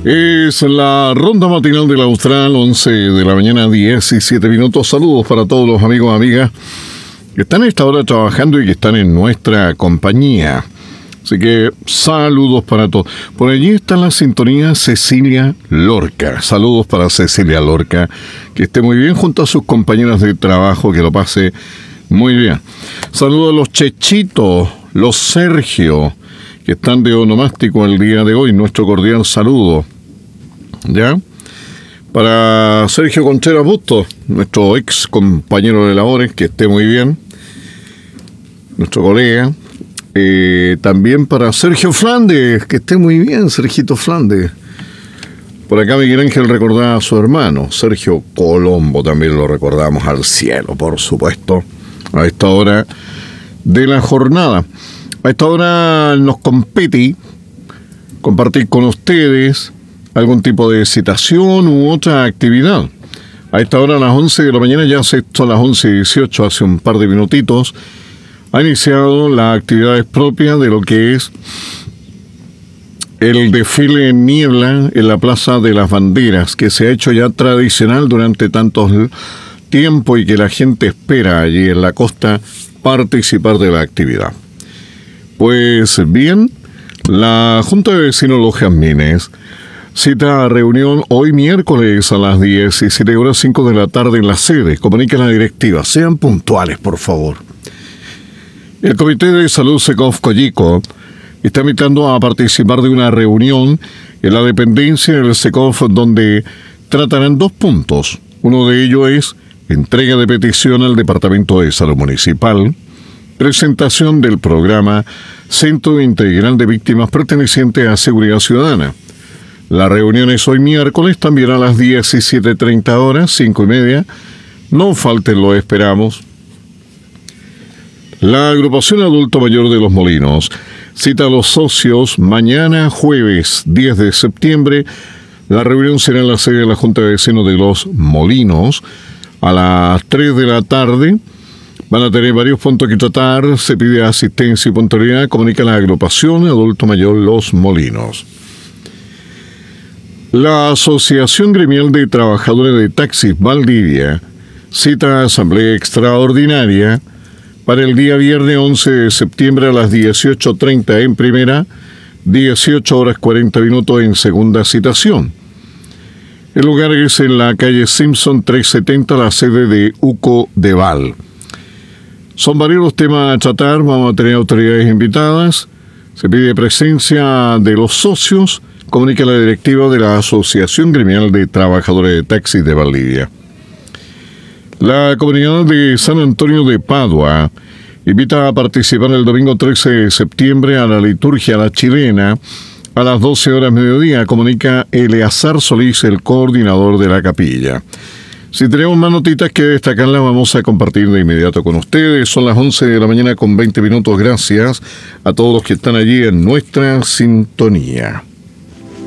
Es la ronda matinal del Austral, 11 de la mañana, 17 minutos. Saludos para todos los amigos y amigas que están a esta hora trabajando y que están en nuestra compañía. Así que saludos para todos. Por allí está la sintonía Cecilia Lorca. Saludos para Cecilia Lorca. Que esté muy bien junto a sus compañeras de trabajo, que lo pase muy bien. Saludos a los Chechitos, los Sergio, que están de onomástico el día de hoy. Nuestro cordial saludo. ¿Ya? Para Sergio Contreras Bustos, nuestro ex compañero de labores, que esté muy bien. Nuestro colega. También para Sergio Flandes, que esté muy bien, Sergito Flandes. Por acá Miguel Ángel recordaba a su hermano, Sergio Colombo, también lo recordamos al cielo, por supuesto, a esta hora de la jornada. A esta hora nos compete compartir con ustedes algún tipo de citación u otra actividad. A esta hora, a las 11 de la mañana, ya son las 11:18, hace un par de minutitos, ha iniciado las actividades propias de lo que es el desfile en niebla en la Plaza de las Banderas, que se ha hecho ya tradicional durante tanto tiempo y que la gente espera allí en la costa participar de la actividad. Pues bien, la Junta de Vecinos Los Jazmines cita a reunión hoy miércoles a las 17:05 de la tarde en la sede. Comunica la directiva. Sean puntuales, por favor. El Comité de Salud SECOF Coyico está invitando a participar de una reunión en la dependencia del SECOF donde tratarán dos puntos. Uno de ellos es entrega de petición al Departamento de Salud Municipal, presentación del programa Centro Integral de Víctimas perteneciente a Seguridad Ciudadana. La reunión es hoy miércoles, también a las 17:30 horas, 5:30. No falten, lo esperamos. La Agrupación Adulto Mayor de Los Molinos cita a los socios mañana jueves 10 de septiembre. La reunión será en la sede de la Junta de Vecinos de Los Molinos a las 3 de la tarde. Van a tener varios puntos que tratar. Se pide asistencia y puntualidad. Comunica la Agrupación Adulto Mayor Los Molinos. La Asociación Gremial de Trabajadores de Taxis Valdivia cita a asamblea extraordinaria para el día viernes 11 de septiembre a las 18:30 en primera, 18:40 en segunda citación. El lugar es en la calle Simpson 370, la sede de UCO de Val. Son varios los temas a tratar, vamos a tener autoridades invitadas. Se pide presencia de los socios, comunica la directiva de la Asociación Gremial de Trabajadores de Taxis de Valdivia. La comunidad de San Antonio de Padua invita a participar el domingo 13 de septiembre a la liturgia La Chilena a las 12 horas mediodía, comunica Eleazar Solís, el coordinador de la capilla. Si tenemos más notitas que destacarlas, vamos a compartir de inmediato con ustedes. Son las 11 de la mañana con 20 minutos. Gracias a todos los que están allí en nuestra sintonía.